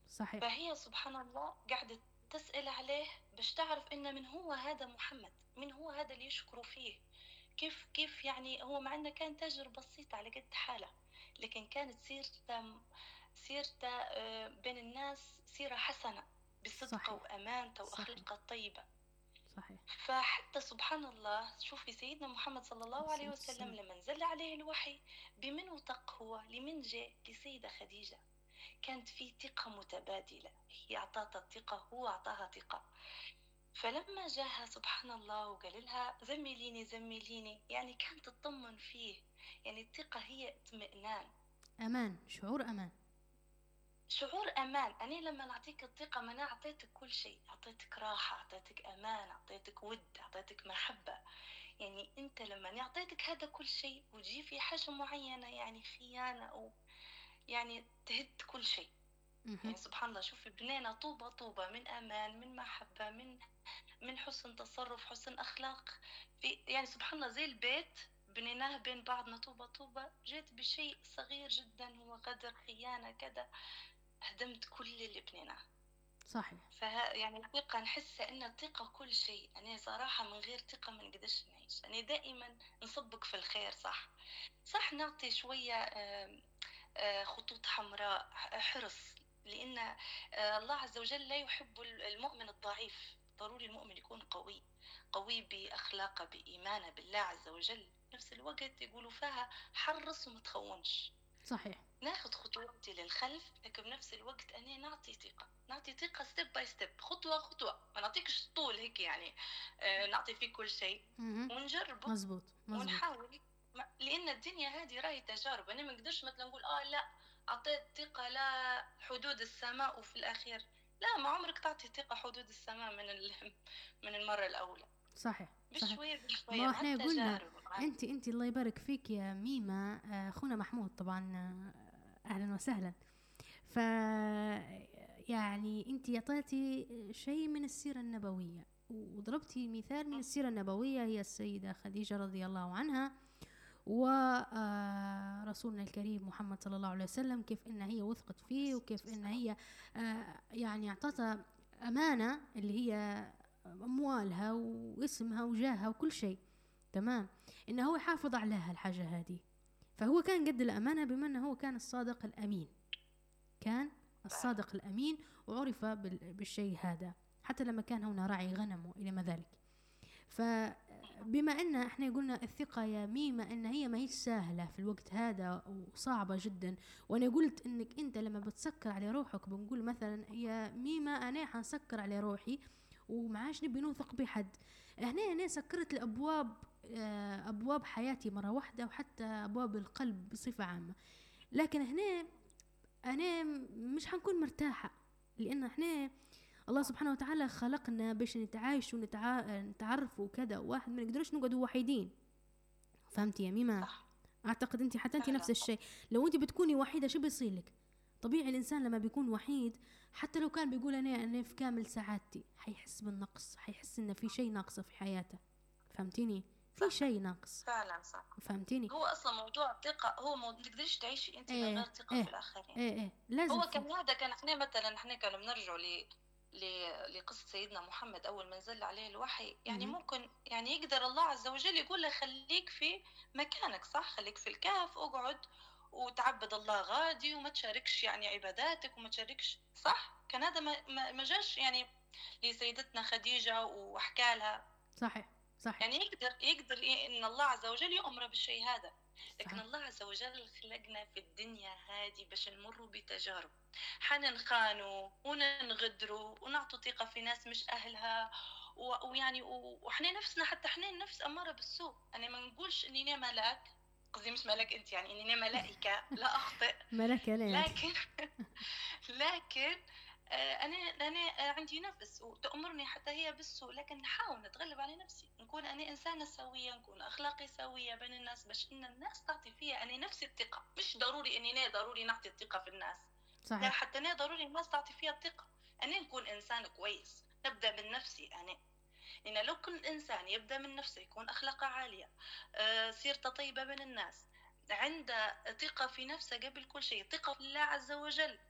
صحيح. فهي سبحان الله قاعدة تسأل عليه باش تعرف إن من هو هذا محمد، من هو هذا اللي يشكروا فيه. كيف يعني هو مع إنه كان تاجر بسيط على قد حاله، لكن كانت سيرته بين الناس سيرة حسنة، بصدقه صحيح. وأمانته صحيح. وأخلاقه الطيبة. صحيح. فحتى سبحان الله شوفي سيدنا محمد صلى الله عليه الصلاة وسلم والسلام. لما نزل عليه الوحي، بمن وثق هو لمن جاء؟ لسيدة خديجة. كانت في ثقة متبادلة، هي أعطتها الثقة، هو أعطاها ثقة. فلما جاها سبحان الله وقال لها زمليني زمليني، يعني كانت تطمن فيه. يعني الثقة هي اطمئنان، أمان، شعور أمان. شعور أمان. أنا لما نعطيك الثقة، ما أنا أعطيتك كل شيء، أعطيتك راحة، أعطيتك أمان، أعطيتك ود، أعطيتك محبة. يعني أنت لما أعطيتك هذا كل شيء وتجي في حاجة معينة، يعني خيانة أو يعني تهد كل شيء. مهم. يعني سبحان الله، شوفي بنينا طوبة طوبة من أمان، من محبة، من حسن تصرف، حسن أخلاق. يعني سبحان الله زي البيت بنيناه بين بعضنا طوبة طوبة، جيت بشيء صغير جدا هو غدر، خيانة، كذا، هدمت كل اللي بنيناه. صحيح. يعني الثقة نحس إن الثقة كل شيء. أنا صراحة من غير ثقة ما نقدرش نعيش. أنا دائما نصبك في الخير، صح صح، نعطي شوية خطوط حمراء، حرص، لأن الله عز وجل لا يحب المؤمن الضعيف. ضروري المؤمن يكون قوي، قوي بأخلاقه، بإيمانه بالله عز وجل. نفس الوقت يقولوا فيها حرص وما تخونش. صحيح. ناخد خطوتي للخلف، لكن بنفس الوقت أنا نعطي ثقة ستيب باي ستيب، خطوة خطوة، ما نعطيكش طول هيك يعني نعطي فيه كل شيء. مهم. ونجربه مزبوط مزبوط. ونحاول. لأن الدنيا هذه راهي تجارب. أنا ما نقدرش مثلا نقول لا أعطيت ثقة لا حدود السماء وفي الأخير لا، ما عمرك تعطي ثقة حدود السماء من المرة الأولى. صحيح. صحيح. بشوية بشوية ما مع احنا قلنا، التجارب، مع انت الله يبارك فيك يا ميمة، اخونا محمود طبعا، اهلا وسهلا. ف يعني انت اعطيتي شيء من السيرة النبوية، وضربتي مثال من السيرة النبوية، هي السيدة خديجة رضي الله عنها، ورسولنا الكريم محمد صلى الله عليه وسلم، كيف ان هي وثقت فيه، وكيف ان هي يعني اعطتها امانة اللي هي اموالها واسمها وجاهها وكل شيء. تمام. انه هو يحافظ عليها الحاجة هذه. فهو كان قد الامانة، بما انه هو كان الصادق الامين. كان فعلا الصادق الامين، وعرف بالشيء هذا، حتى لما كان هنا راعي غنم والى ما ذلك. فبما ان احنا قلنا الثقة يا ميمة ان هي ما هي سهلة في الوقت هذا وصعبة جدا، وانا قلت انك انت لما بتسكر على روحك، بنقول مثلا يا ميمة انا حنسكر على روحي ومعاش نبي نوثق بحد. هنا انا سكرت الابواب، ابواب حياتي مرة واحدة، وحتى ابواب القلب بصفة عامة. لكن هنا انا مش حنكون مرتاحة، لان احنا الله سبحانه وتعالى خلقنا باش نتعايش ونتعرف وكذا، واحد ما نقدرش نقعدوا وحيدين. فهمتي يا ميمة؟ صح. اعتقد انت حتى انت نفس فعلا صح. الشيء. لو انت بتكوني وحيدة شو بيصير لك؟ طبيعي الانسان لما بيكون وحيد، حتى لو كان بيقول انا في كامل سعادتي، حيحس بالنقص، حيحس ان في شيء ناقصه في حياته. فهمتيني؟ في صح. شيء ناقص. فعلا صح. فهمتيني؟ هو اصلا موضوع الثقه هو ما تقدريش تعيشي انت من غير ايه ثقه في ايه الاخرين. ايه ايه لازم هو في. كان هذا كان احنا مثلا احنا كانوا بنرجعوا ل... لقصه سيدنا محمد اول ما نزل عليه الوحي. يعني مهم. ممكن يعني يقدر الله عز وجل يقول له خليك في مكانك، صح، خليك في الكهف، اقعد وتعبد الله غادي وما تشاركش يعني عباداتك وما تشاركش، صح. كان هذا ما جاش يعني لسيدتنا خديجه وحكى لها. صحيح. صحيح. يعني يقدر إن الله عز وجل يأمر بالشيء هذا. لكن صحيح. الله عز وجل خلقنا في الدنيا هذه باش نمروا بتجارب، حننخانوا وننغدروا ونعطوا ثقة في ناس مش أهلها. ويعني وإحنا نفسنا، حتى إحنا النفس أمارة بالسوء. أنا ما نقولش إني أنا ملاك، قصدي مش ملاك أنت، يعني إني أنا ملائكة لا أخطئ. ملكة لا انت. لكن لكن أنا عندي نفس وتأمرني حتى هي بالسوء، لكن نحاول نتغلب على نفسي، نكون أنا إنسانة سوية، نكون أخلاقي سوية بين الناس، باش إن الناس تعطي فيها أنا نفس الثقة. مش ضروري إني أنا ضروري نعطي الثقة في الناس، لا، صحيح. حتى أنا ضروري الناس تعطي فيها الثقة. أنا نكون إنسان كويس، نبدأ من نفسي أنا. لأن لو كل إنسان يبدأ من نفسه، يكون أخلاقه عالية، سيرته طيبة بين الناس، عنده ثقة في نفسه قبل كل شيء، ثقة في الله عز وجل،